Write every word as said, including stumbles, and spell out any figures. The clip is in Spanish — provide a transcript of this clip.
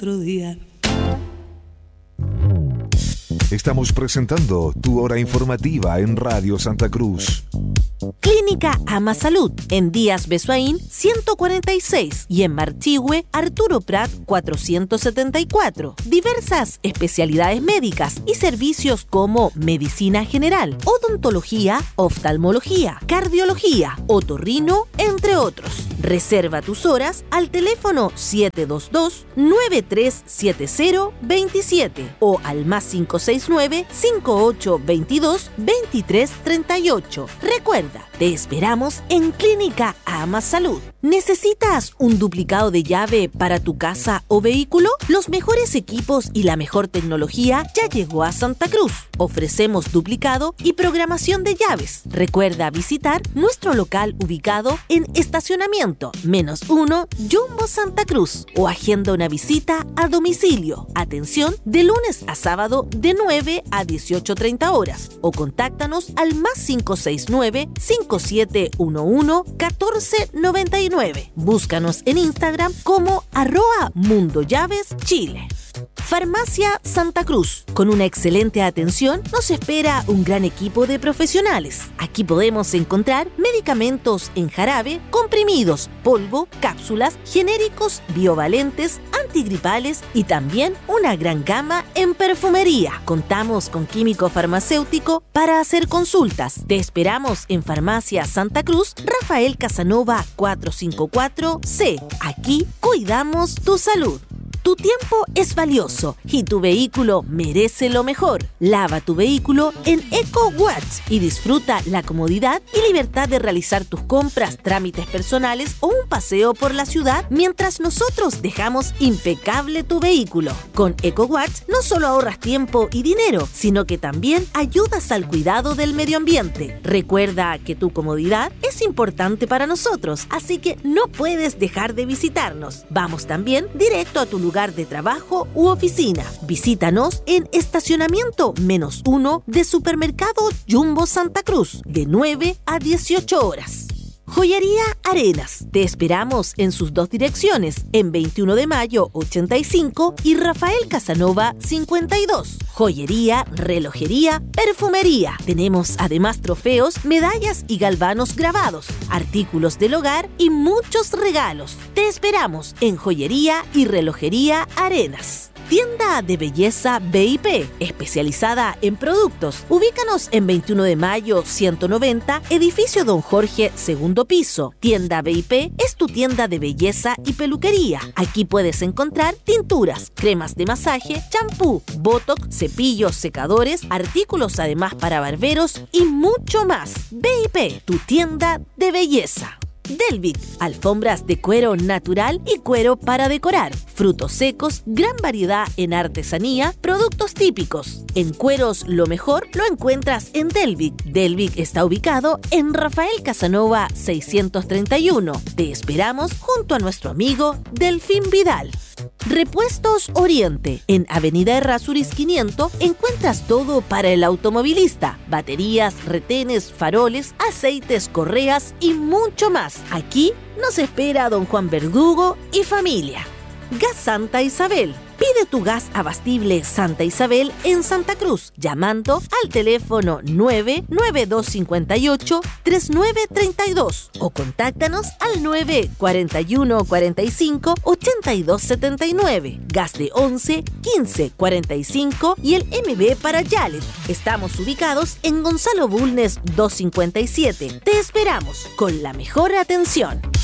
otro día. Estamos presentando Tu Hora Informativa en Radio Santa Cruz. Clínica Ama Salud, en Díaz Besuaín ciento cuarenta y seis y en Marchihue Arturo Prat cuatrocientos setenta y cuatro. Diversas especialidades médicas y servicios como medicina general, odontología, oftalmología, cardiología, otorrino, entre otros. Reserva tus horas al teléfono siete dos dos, nueve tres siete cero, dos siete o al más cinco seis nueve, cinco ocho dos dos, dos tres tres ocho. Recuerda, te esperamos en Clínica Ama Salud. ¿Necesitas un duplicado de llave para tu casa o vehículo? Los mejores equipos y la mejor tecnología ya llegó a Santa Cruz. Ofrecemos duplicado y programación de llaves. Recuerda visitar nuestro local ubicado en Estacionamiento Menos Uno, Jumbo Santa Cruz, o agenda una visita a domicilio. Atención de lunes a sábado de nueve a dieciocho treinta horas o contáctanos al más cinco seis nueve, cinco siete uno uno, uno cuatro nueve nueve. Búscanos en Instagram como arroba Mundo Llaves Chile. Farmacia Santa Cruz. Con una excelente atención nos espera un gran equipo de profesionales. Aquí podemos encontrar medicamentos en jarabe, comprimidos, polvo, cápsulas, genéricos, biovalentes, antigripales y también una gran gama en perfumería. Contamos con químico farmacéutico para hacer consultas. Te esperamos en Farmacia Santa Cruz, Rafael Casanova cuatrocientos cincuenta y cuatro C. Aquí cuidamos tu salud. Tu tiempo es valioso y tu vehículo merece lo mejor. Lava tu vehículo en EcoWatch y disfruta la comodidad y libertad de realizar tus compras, trámites personales o un paseo por la ciudad mientras nosotros dejamos impecable tu vehículo. Con EcoWatch no solo ahorras tiempo y dinero, sino que también ayudas al cuidado del medio ambiente. Recuerda que tu comodidad es importante para nosotros, así que no puedes dejar de visitarnos. Vamos también directo a tu lugar lugar de trabajo u oficina. Visítanos en Estacionamiento Menos Uno de Supermercado Jumbo Santa Cruz, de nueve a dieciocho horas. Joyería Arenas. Te esperamos en sus dos direcciones, en veintiuno de mayo ochenta y cinco y Rafael Casanova cincuenta y dos. Joyería, relojería, perfumería. Tenemos además trofeos, medallas y galvanos grabados, artículos del hogar y muchos regalos. Te esperamos en Joyería y Relojería Arenas. Tienda de Belleza B I P, especializada en productos. Ubícanos en veintiuno de mayo ciento noventa, edificio Don Jorge, segundo piso. Tienda B I P es tu tienda de belleza y peluquería. Aquí puedes encontrar tinturas, cremas de masaje, champú, botox, cepillos, secadores, artículos además para barberos y mucho más. B I P, tu tienda de belleza. Delvic, alfombras de cuero natural y cuero para decorar, frutos secos, gran variedad en artesanía, productos típicos. En cueros lo mejor lo encuentras en Delvic. Delvic está ubicado en Rafael Casanova seiscientos treinta y uno. Te esperamos junto a nuestro amigo Delfín Vidal. Repuestos Oriente. En Avenida Errázuriz quinientos encuentras todo para el automovilista: baterías, retenes, faroles, aceites, correas y mucho más. Aquí nos espera don Juan Verdugo y familia. Gas Santa Isabel. Pide tu gas abastible Santa Isabel en Santa Cruz llamando al teléfono nueve nueve dos cinco ocho, tres nueve tres dos o contáctanos al nueve cuatro uno cuatro cinco, ocho dos siete nueve. Gas de once, quince, cuarenta y cinco y el M B para Yalet. Estamos ubicados en Gonzalo Bulnes doscientos cincuenta y siete. Te esperamos con la mejor atención.